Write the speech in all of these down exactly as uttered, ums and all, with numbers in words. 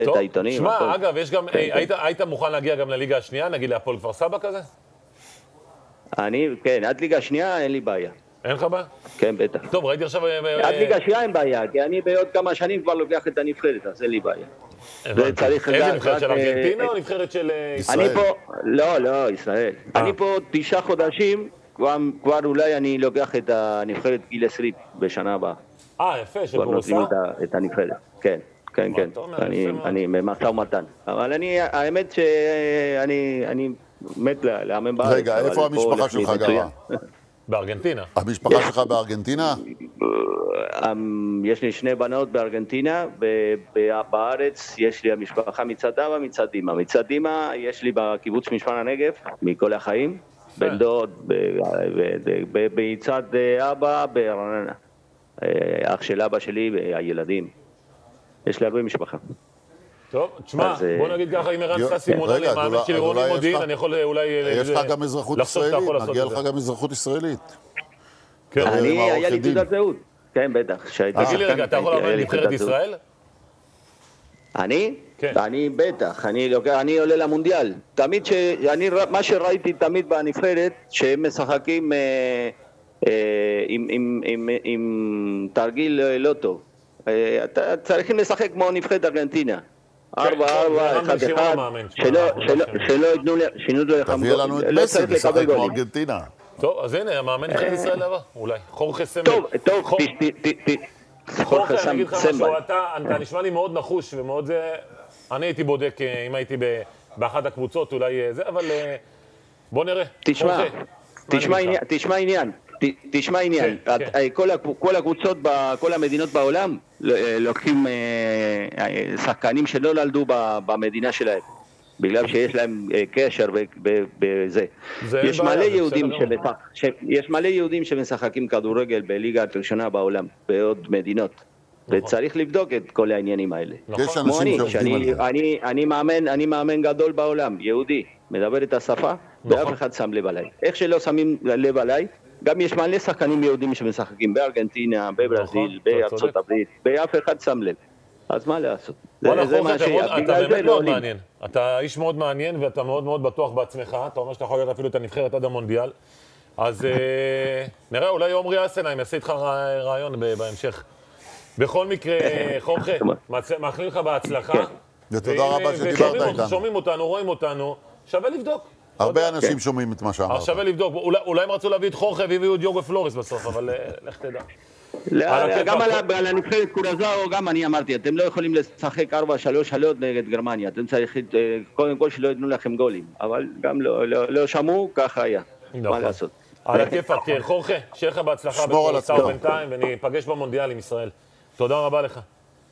את העיתונים. שמע, אגב, יש גם, היית מוכן להגיע גם לליגה השנייה, נגיד להפועל כפר סבא כזה? אני, כן, עד ליגה השנייה אין לי בעיה. אין לך בעיה? כן, בטח. טוב, ראיתי עכשיו... עד ליגה השנייה אין בעיה, כי אני בעוד כמה שנים כבר לוקח את הנבחרת, אז אין לי בעיה. איזה נבחרת של ארגנטינה או נבחרת של ישראל? אני פה, לא, לא, ישראל. אני פה תשעה חודשים, כבר אולי אני לוקח את הנבחרת גיל עשרים בשנה הבאה. אה, יפה, של כבר בורסה? נותנים את הנבחרת, כן. כן, כן, אני במשא ומתן. אבל אני, האמת שאני אני מת לאמן בארץ. רגע, איפה המשפחה שלך גרה? בארגנטינה. המשפחה שלך בארגנטינה? יש לי שני בנות בארגנטינה, ובארץ יש לי המשפחה מצד אבא, מצד אמא. מצד אמא יש לי בקיבוץ משמר הנגב, מכל החיים, בן דוד, מצד אבא ברעננה. אח של אבא שלי והילדים. יש לי הרבה משפחה. טוב, תשמע, בוא נגיד ככה, אם ערן ססי מונה לי מאמן של רוני מודיעין, אני יכול אולי... יש לך גם אזרחות ישראלית, מגיע לך גם אזרחות ישראלית. אני, היה לי תעודת זהות. כן, בטח. תגיד לי רגע, אתה יכול לאמן נבחרת ישראל? אני? אני בטח, אני עולה למונדיאל. תמיד, מה שראיתי תמיד בנבחרת, שהם משחקים עם תרגיל לא טוב. אתה צריכים לשחק כמו נבחרת ארגנטינה. ארבע, ארבע, אחד, אחד, שלא יתנו לך... תביא לנו את מסי, לשחק כמו ארגנטינה. טוב, אז הנה, המאמן נבחרת ישראל הבא, אולי. חורכה סמל. טוב, טוב, חורכה, אני אגיד לך משהו, אתה נשמע לי מאוד נחוש ומאוד זה... אני הייתי בודק, אם הייתי באחת הקבוצות, אולי זה, אבל בוא נראה. תשמע, תשמע עניין. תשמע עניין, כל הקבוצות בכל המדינות בעולם לוקחים שחקנים שלא נולדו במדינה שלהם בגלל שיש להם קשר בזה. יש מלא יהודים יש מלא יהודים שמשחקים כדורגל בליגה הראשונה בעולם בעוד מדינות וצריך לבדוק את כל העניינים האלה. כמו אני, אני מאמן גדול בעולם, יהודי, מדבר את השפה ואף אחד שם לב עליי. איך שלא שמים לב עליי, גם יש מלא שחקנים יהודים שמשחקים בארגנטינה, בברזיל, בארצות הברית, באף אחד שם לב. אז מה לעשות? זה מה שיהיה. אתה באמת מאוד מעניין. אתה איש מאוד מעניין ואתה מאוד מאוד בטוח בעצמך. אתה אומר שאתה יכול להיות אפילו את הנבחרת עד המונדיאל. אז נראה, אולי עומרי אסנהיים יעשה איתך רעיון בהמשך. בכל מקרה, חורכה, מאחלים לך בהצלחה. ותודה רבה שדיברת איתנו. שומעים אותנו, רואים אותנו, שווה לבדוק. הרבה אנשים שומעים את מה שאמרת. שווה לבדוק, אולי הם רצו להביא את חורכה והביאו את דיוגו פלוריס בסוף, אבל לך תדע. גם על הנבחרת קורזאו, גם אני אמרתי, אתם לא יכולים לשחק ארבע שלוש שלוש נגד גרמניה, אתם צריכים, קודם כל שלא יתנו לכם גולים, אבל גם לא שמעו, ככה היה, מה לעשות. על הכיפק, חורכה, שיהיה לך בהצלחה בקורסאו בינתיים, וניפגש במונדיאל עם ישראל. תודה רבה לך.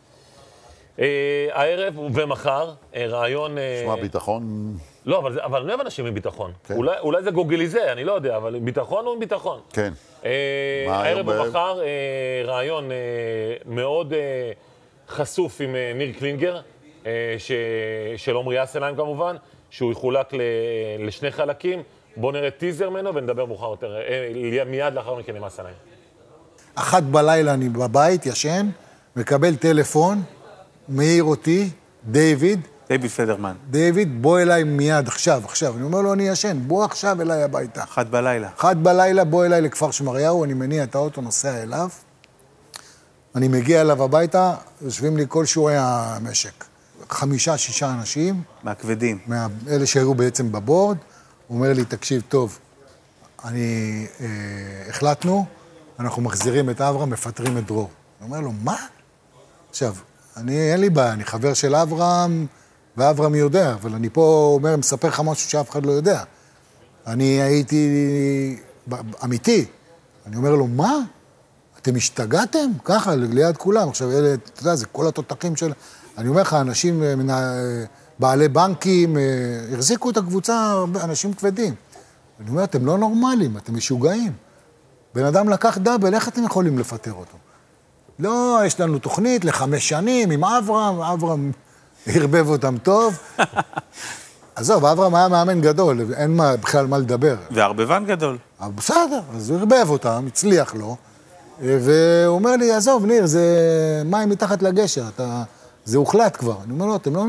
הערב ומחר, רעיון... שמע, ביטחון... לא, אבל, אבל אני אוהב אנשים עם ביטחון. כן. אולי, אולי זה גוגליזה, אני לא יודע, אבל ביטחון הוא עם ביטחון. כן. אה, הערב ומחר, אה, רעיון אה, מאוד אה, חשוף עם אה, ניר קלינגר, אה, ש... של עומרי אסנהיים כמובן, שהוא יחולק ל... לשני חלקים. בואו נראה טיזר ממנו ונדבר מאוחר יותר, אה, מיד לאחר מכן עם אסנהיים. אחת בלילה אני בבית, ישן, מקבל טלפון, מעיר אותי, דיוויד, דיוויד פדרמן. דיוויד, בוא אליי מיד, עכשיו, עכשיו. אני אומר לו, אני ישן, בוא עכשיו אליי הביתה. אחת בלילה. אחת בלילה, בוא אליי לכפר שמריהו, אני מניע את האוטו, נוסע אליו. אני מגיע אליו הביתה, יושבים לי כל שיעורי המשק. חמישה, שישה אנשים. מהכבדים. אלה שהיו בעצם בבורד. הוא אומר לי, תקשיב טוב, אני, אה, החלטנו, אנחנו מחזירים את אברהם, מפטרים את דרור. אני אומר לו, מה? עכשיו, אני, אין לי בעיה, אני חבר של אברהם, ואברהם יודע, אבל אני פה אומר, מספר לך משהו שאף אחד לא יודע. אני הייתי אמיתי. אני אומר לו, מה? אתם השתגעתם? ככה, ליד כולם. עכשיו, אלה, אתה יודע, זה כל התותחים של... אני אומר לך, אנשים, בעלי בנקים, החזיקו את הקבוצה, אנשים כבדים. אני אומר, אתם לא נורמלים, אתם משוגעים. בן אדם לקח דאבל, איך אתם יכולים לפטר אותו? לא, יש לנו תוכנית לחמש שנים עם אברהם, אברהם הרבב אותם טוב. עזוב, אברהם היה מאמן גדול, אין מה, בכלל מה לדבר. והרבבן גדול. בסדר, אז הוא הרבב אותם, הצליח לו, והוא אומר לי, עזוב, ניר, זה מים מתחת לגשר, אתה... זה הוחלט כבר. אני אומר לו, אתם לא